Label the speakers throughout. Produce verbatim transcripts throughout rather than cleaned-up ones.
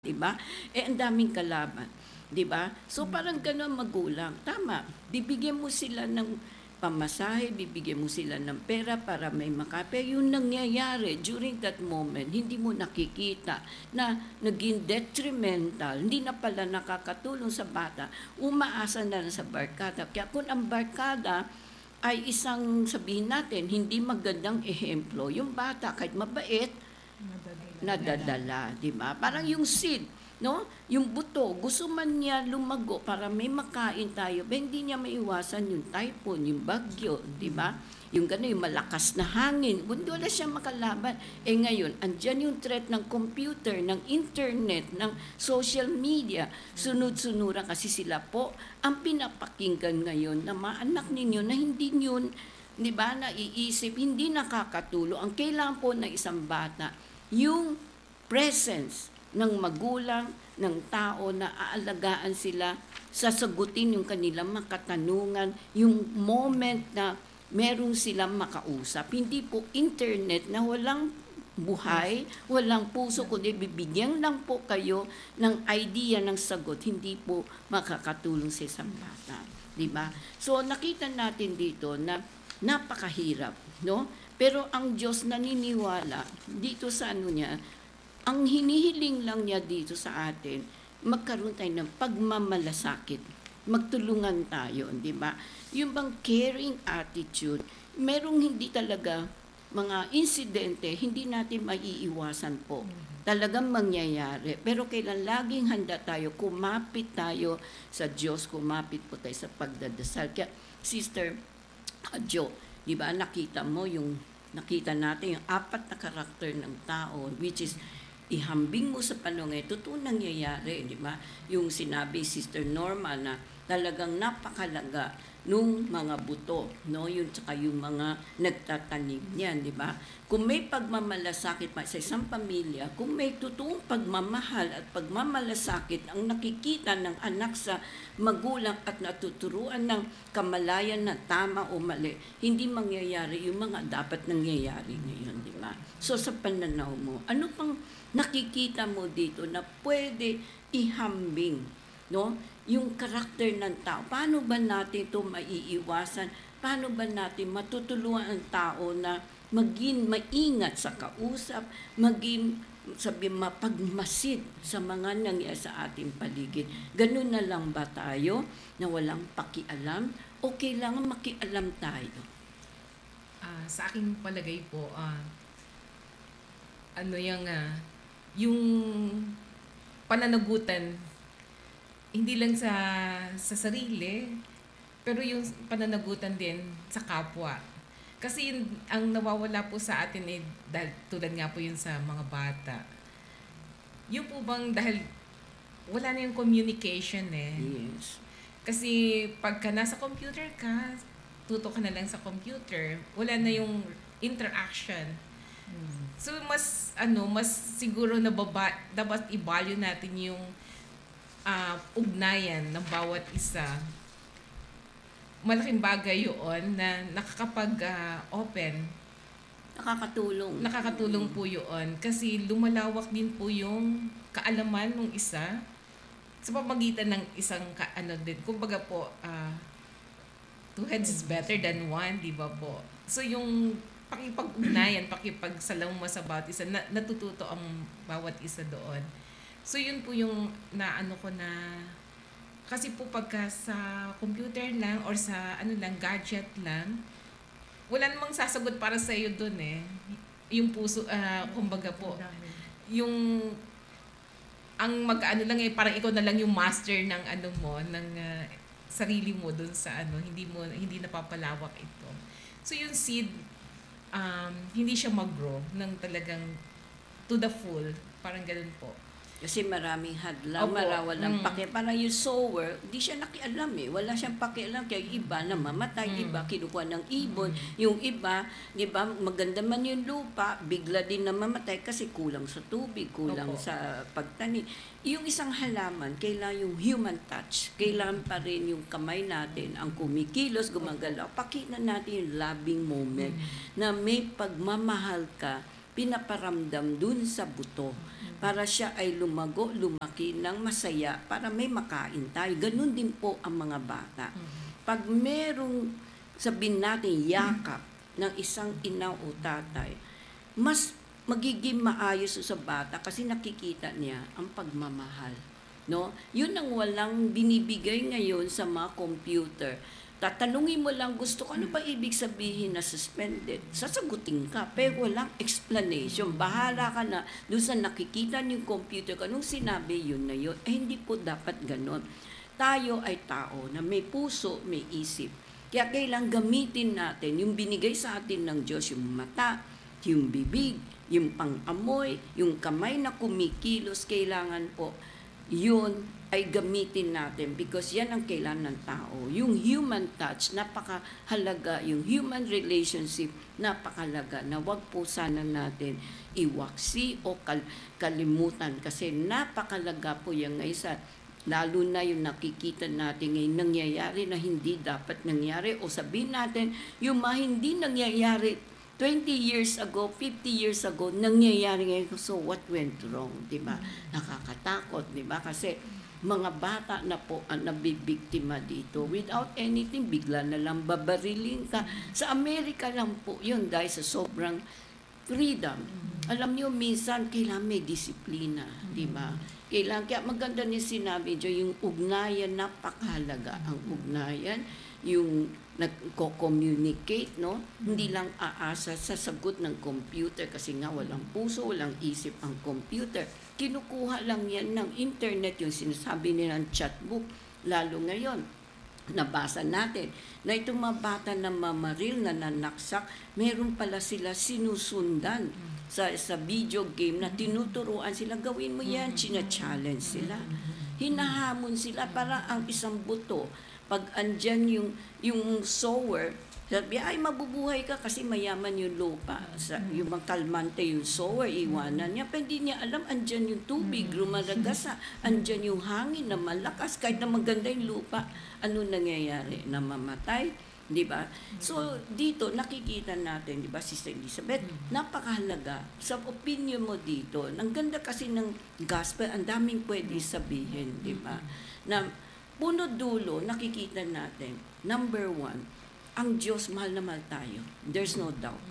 Speaker 1: 'di ba? Eh, ang daming kalaban, 'di ba? So, parang gano'n magulang, tama, bibigyan mo sila ng pamasahe, bibigyan mo sila ng pera para may maka pero yung nangyayari during that moment, hindi mo nakikita na naging detrimental, hindi na pala nakakatulong sa bata, umaasa na lang sa barkada. Kaya kung ang barkada ay isang sabihin natin, hindi magandang ehemplo, yung bata kahit mabait, nadadala, 'di ba? Parang yung seed, 'no? Yung buto, gusto man niya lumago para may makain tayo, ba hindi niya maiwasan yung typhoon, yung bagyo, 'di ba? Yung gano'n, yung malakas na hangin, hindi wala siyang makalaban. Eh ngayon, andiyan yung threat ng computer, ng internet, ng social media. Sunod-sunuran kasi sila po ang pinapakinggan ngayon na mga anak ninyo na hindi yun, 'di ba, naiisip, hindi nakakatulong. Ang kailangan po ng isang bata, yung presence ng magulang, ng tao na aalagaan sila, sasagutin yung kanilang mga katanungan, yung moment na meron silang makausap. Hindi po internet na walang buhay, walang puso, kundi bibigyan lang po kayo ng idea ng sagot, hindi po makakatulong sa isang bata. 'Di ba? So, nakita natin dito na napakahirap, no? Pero ang Diyos naniniwala dito sa ano niya, ang hinihiling lang niya dito sa atin, magkaroon tayo ng pagmamalasakit. Magtulungan tayo, 'di ba? Yung bang caring attitude, merong hindi talaga mga insidente, hindi natin maiiwasan po. Talagang mangyayari. Pero kailan laging handa tayo, kumapit tayo sa Diyos, kumapit po tayo sa pagdadasal. Kaya, Sister uh, Jo, di ba nakita mo yung, nakita natin yung apat na karakter ng tao, which is, ihambing mo sa panong ito, totoo nangyayari, di ba? Yung sinabi Sister Norma na talagang napakalaga nung mga buto, no? Yun, tsaka yung mga nagtatanim niyan, di ba? Kung may pagmamalasakit sa isang pamilya, kung may totoong pagmamahal at pagmamalasakit ang nakikita ng anak sa magulang at natuturuan ng kamalayan na tama o mali, hindi mangyayari yung mga dapat nangyayari ngayon, di ba? So, sa pananaw mo, ano pang nakikita mo dito na pwede ihambing, no? Yung karakter ng tao. Paano ba natin ito maiiwasan? Paano ba natin matutulungan ang tao na maging maingat sa kausap, maging sabi mapagmasid sa mga nangyayari sa ating paligid? Ganun na lang ba tayo na walang pakialam o kailangan makialam tayo?
Speaker 2: Ah, sa aking palagay po, ah, ano yung, ah, yung pananagutan, hindi lang sa sa sarili, pero yung pananagutan din sa kapwa. Kasi yun, ang nawawala po sa atin eh, dahil, tulad nga po yun sa mga bata. Yung po bang dahil wala na yung communication eh.
Speaker 1: Yes.
Speaker 2: Kasi pagka nasa computer ka, tuto ka na lang sa computer, wala na yung interaction. So mas ano, mas siguro na baba, dapat i-value natin yung uh, ugnayan ng bawat isa. Malaking bagay yun na nakakapag-open. Uh,
Speaker 1: Nakakatulong.
Speaker 2: Nakakatulong po yun kasi lumalawak din po yung kaalaman ng isa sa pamagitan ng isang ka, ano din. Kumbaga po, uh, two heads is better than one, di ba po? So yung pakipag-ugnayan, pakipagsalamuha sa bawat isa, na, natututo ang bawat isa doon. So yun po yung naano ko na, kasi po pagka sa computer lang or sa ano lang, gadget lang, wala namang sasagot para sa iyo doon eh. Yung puso, uh, kumbaga po, yung ang mag-ano lang eh, parang ikaw na lang yung master ng ano mo, ng uh, sarili mo doon sa ano, hindi mo hindi napapalawak ito. So yung seed, um, hindi siya mag-grow ng talagang to the full, parang ganun po.
Speaker 1: Kasi maraming hadlang,
Speaker 2: Opo.
Speaker 1: marawalang
Speaker 2: Mm.
Speaker 1: pake. Parang yung sower, di siya nakialam eh. Wala siyang pakialam. Kaya yung iba namamatay,
Speaker 2: Mm.
Speaker 1: iba kinukuha ng ibon. Yung iba, di ba, maganda man yung lupa, bigla din namamatay kasi kulang sa tubig, kulang
Speaker 2: Opo.
Speaker 1: sa pagtani. Yung isang halaman, kailangan yung human touch. Kailangan pa rin yung kamay natin, ang kumikilos, gumagalaw. Pakita natin yung loving moment na may pagmamahal ka, pinaparamdam dun sa buto. para siya ay lumago, lumaki ng masaya, para may makain tayo. Ganun din po ang mga bata. Pag merong, sabihin natin, yakap ng isang ina o tatay, mas magiging maayos sa bata kasi nakikita niya ang pagmamahal. No? Yun ang walang binibigay ngayon sa mga computer. Tatanungin mo lang, gusto ko, ano ba ibig sabihin na suspended? Sasagutin ka, pero walang explanation. Bahala ka na doon sa nakikita niyo yung computer ka. Nung sinabi yun na yun, eh hindi po dapat ganon. Tayo ay tao na may puso, may isip. Kaya kailangan gamitin natin yung binigay sa atin ng Diyos, yung mata, yung bibig, yung pang-amoy, yung kamay na kumikilos, kailangan po yun ay gamitin natin because yan ang kailangan ng tao. Yung human touch, napakahalaga. Yung human relationship, napakahalaga na wag po sana natin iwaksi o kal- kalimutan kasi napakahalaga po yan ngayon sa lalo na yung nakikita natin ngayon nangyayari na hindi dapat nangyari o sabihin natin yung mga hindi nangyayari twenty years ago, fifty years ago, nangyayari ngayon. So, what went wrong? Diba? Nakakatakot, diba? Kasi mga bata na po ang nabibiktima dito. Without anything, bigla na lang babarilin ka. Sa Amerika lang po yun dahil sa sobrang freedom. Alam niyo, minsan kailangan may disiplina. Diba? Kailangan, kaya maganda niya sinabi niyo, yung ugnayan, napakahalaga ang ugnayan. Yung nagko-communicate, no? Hindi lang aasa sa sagot ng computer kasi nga walang puso, walang isip ang computer. Kinukuha lang yan ng internet, yung sinasabi nilang chatbook. Lalo ngayon, nabasa natin na itong mga bata na mamaril, na nanaksak, meron pala sila sinusundan sa, sa video game na tinuturuan sila, gawin mo yan, china-challenge sila. Hinahamon sila para ang isang buto. Pag andyan yung, yung sower, sabi, ay mabubuhay ka kasi mayaman yung lupa. Sa, yung mga kalmante, yung sower, iwanan niya. Pero hindi niya alam, andyan yung tubig, lumalagasa. Andyan yung hangin na malakas. Kahit na maganda yung lupa, ano nangyayari? Namamatay, di ba? So, dito, nakikita natin, di ba, Sister Elizabeth, napakahalaga. Sa opinion mo dito, ang ganda kasi ng gospel, ang daming pwede sabihin, di ba? Na, puno dulo, nakikita natin, number one, ang Diyos, mahal na mahal tayo. There's no doubt.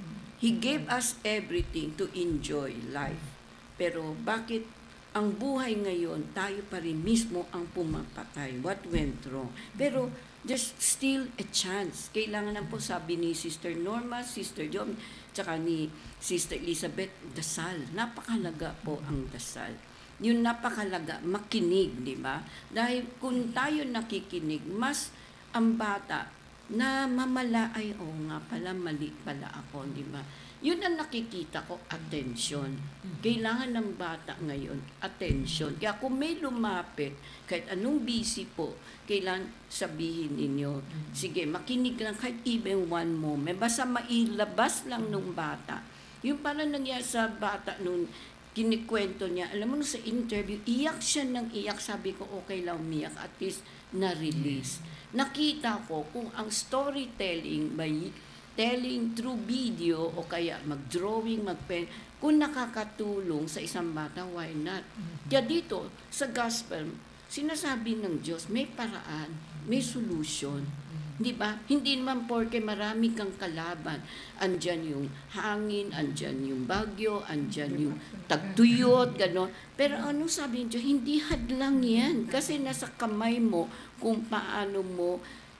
Speaker 1: He gave us everything to enjoy life. Pero bakit ang buhay ngayon, tayo pa rin mismo ang pumapatay? What went wrong? Pero there's still a chance. Kailangan na po, sabi ni Sister Norma, Sister John, tsaka ni Sister Elizabeth, dasal. Napakalaga po ang dasal. Yung napakalaga, makinig, di ba? Dahil kung tayo nakikinig, mas ang bata na mamala, ay, oh nga pala, mali pala ako, di ba? Yun ang nakikita ko, attention. Kailangan ng bata ngayon, attention. Kaya kung may lumapit, kahit anong busy po, kailangan sabihin ninyo, sige, makinig lang kahit even one moment, basta mailabas lang nung bata. Yung parang nangyari sa bata nung kinikwento niya, alam mo sa interview, iyak siya ng iyak, sabi ko okay lang umiyak, at least na-release. Nakita ko kung ang storytelling by telling through video o kaya mag-drawing, mag-pen, kung nakakatulong sa isang bata, why not? Kaya dito, sa gospel, sinasabi ng Diyos, may paraan, may solution. Di ba? Hindi naman porke marami kang kalaban. Andyan yung hangin, andyan yung bagyo, andyan yung tagtuyot, gano'n. Pero ano sabi niyo? Hindi hadlang yan. Kasi nasa kamay mo kung paano mo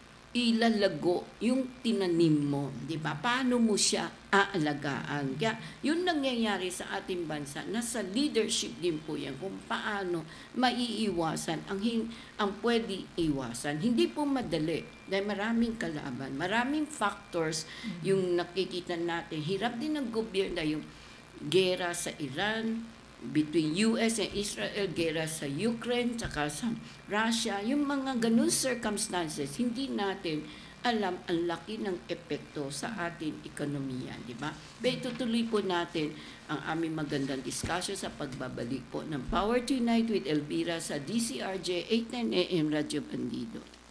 Speaker 1: ilalago yung tinanim mo, di ba? Paano mo siya aalagaan? Kaya yun nangyayari sa ating bansa, nasa leadership din po yan, kung paano maiiwasan ang, hin- ang pwede iwasan. Hindi po madali, dahil maraming kalaban, maraming factors yung nakikita natin. Hirap din ng gobyerno, yung gera sa Iran, between U S and Israel, gera sa Ukraine, tsaka sa Russia, yung mga ganun circumstances, hindi natin alam ang laki ng epekto sa ating ekonomiya, di ba? Pero tutuloy po natin ang aming magandang discussion sa pagbabalik po ng Power Tonight with Elvira sa D C R J eight ten A M Radyo Bandido.